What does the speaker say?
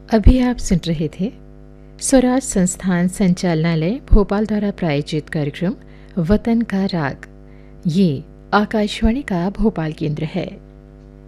अभी आप सुन रहे थे स्वराज संस्थान संचालनालय भोपाल द्वारा प्रायोजित कार्यक्रम वतन का राग। ये आकाशवाणी का भोपाल केंद्र है।